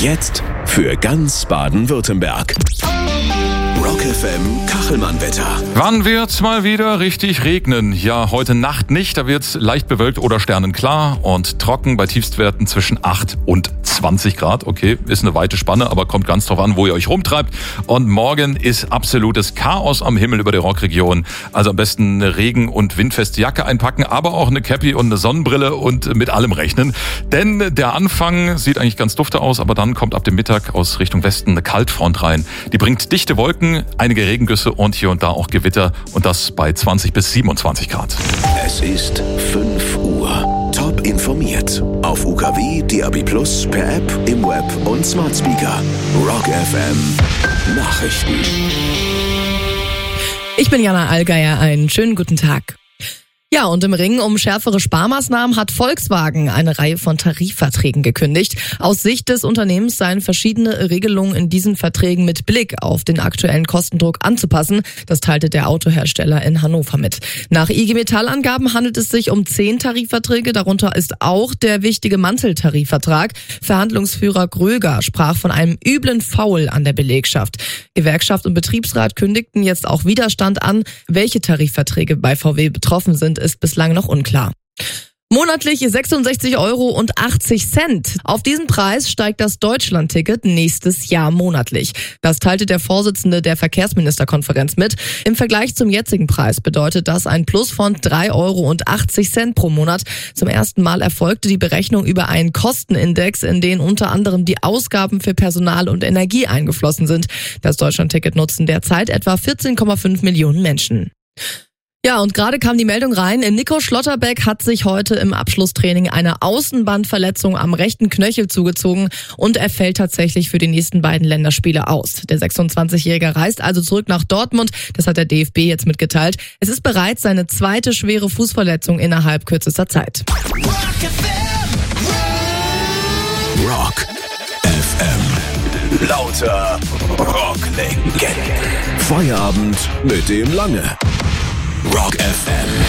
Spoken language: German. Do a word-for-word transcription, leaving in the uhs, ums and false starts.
Jetzt für ganz Baden-Württemberg. Rock F M Kachelmann-Wetter. Wann wird's mal wieder richtig regnen? Ja, heute Nacht nicht, da wird's leicht bewölkt oder sternenklar und trocken bei Tiefstwerten zwischen acht und zwanzig Grad. Okay, ist eine weite Spanne, aber kommt ganz drauf an, wo ihr euch rumtreibt. Und morgen ist absolutes Chaos am Himmel über der Rockregion. Also am besten eine regen- und windfeste Jacke einpacken, aber auch eine Cappy und eine Sonnenbrille und mit allem rechnen. Denn der Anfang sieht eigentlich ganz dufte aus, aber dann kommt ab dem Mittag aus Richtung Westen eine Kaltfront rein. Die bringt dichte Wolken, einige Regengüsse und hier und da auch Gewitter und das bei zwanzig bis siebenundzwanzig Grad. Es ist fünf Uhr. Top informiert. Auf U K W, D A B Plus, per App, im Web und Smart Speaker. Rock F M Nachrichten. Ich bin Jana Allgeier, einen schönen guten Tag. Ja, und im Ring um schärfere Sparmaßnahmen hat Volkswagen eine Reihe von Tarifverträgen gekündigt. Aus Sicht des Unternehmens seien verschiedene Regelungen in diesen Verträgen mit Blick auf den aktuellen Kostendruck anzupassen. Das teilte der Autohersteller in Hannover mit. Nach I G Metall-Angaben handelt es sich um zehn Tarifverträge. Darunter ist auch der wichtige Manteltarifvertrag. Verhandlungsführer Gröger sprach von einem üblen Foul an der Belegschaft. Gewerkschaft und Betriebsrat kündigten jetzt auch Widerstand an. Welche Tarifverträge bei V W betroffen sind, ist bislang noch unklar. Monatlich sechsundsechzig Euro und achtzig Cent. Auf diesen Preis steigt das Deutschlandticket nächstes Jahr monatlich. Das teilte der Vorsitzende der Verkehrsministerkonferenz mit. Im Vergleich zum jetzigen Preis bedeutet das ein Plus von drei Euro und achtzig Cent pro Monat. Zum ersten Mal erfolgte die Berechnung über einen Kostenindex, in den unter anderem die Ausgaben für Personal und Energie eingeflossen sind. Das Deutschlandticket nutzen derzeit etwa vierzehn Komma fünf Millionen Menschen. Ja, und gerade kam die Meldung rein, Nico Schlotterbeck hat sich heute im Abschlusstraining eine Außenbandverletzung am rechten Knöchel zugezogen und er fällt tatsächlich für die nächsten beiden Länderspiele aus. Der sechsundzwanzigjährige reist also zurück nach Dortmund, das hat der D F B jetzt mitgeteilt. Es ist bereits seine zweite schwere Fußverletzung innerhalb kürzester Zeit. Rock F M. Lauter Rocklegenden. Feierabend mit dem Lange. Rock F M.